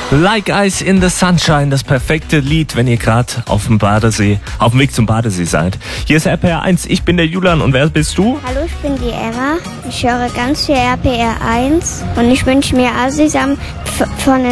Like Ice in the Sunshine, das perfekte Lied, wenn ihr gerade auf dem Weg zum Badesee seid. Hier ist RPR 1, ich bin der Julian und wer bist du? Hallo, ich bin die Emma. Ich höre ganz viel RPR 1 und ich wünsche mir Asisam von